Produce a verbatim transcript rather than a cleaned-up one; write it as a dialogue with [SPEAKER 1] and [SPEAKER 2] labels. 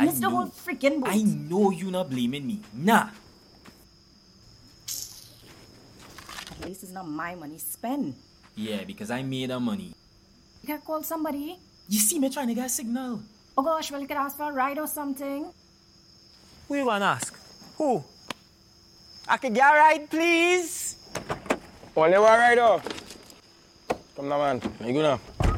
[SPEAKER 1] I
[SPEAKER 2] Missed the
[SPEAKER 1] know.
[SPEAKER 2] whole freaking boat.
[SPEAKER 1] I know you not blaming me. Nah.
[SPEAKER 2] At least it's not my money spent.
[SPEAKER 1] Yeah, because I made the money.
[SPEAKER 2] You can call somebody.
[SPEAKER 1] You see me trying to get a signal.
[SPEAKER 2] Oh gosh, well, you could ask for a ride or something.
[SPEAKER 3] Who you wanna ask? Who? I can get a ride, please?
[SPEAKER 4] Only one rider. Come now, man. You go now.